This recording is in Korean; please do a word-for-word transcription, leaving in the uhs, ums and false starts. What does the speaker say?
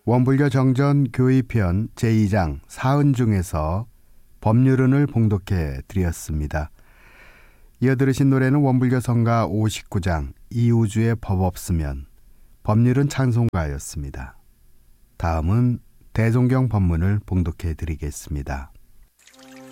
원불교 정전 교의편 제이 장 사은 중에서 법률은을 봉독해 드렸습니다. 이어 들으신 노래는 원불교 성가 오십구 장 이우주의 법 없으면, 법률은 찬송가였습니다. 다음은 대종경 법문을 봉독해 드리겠습니다.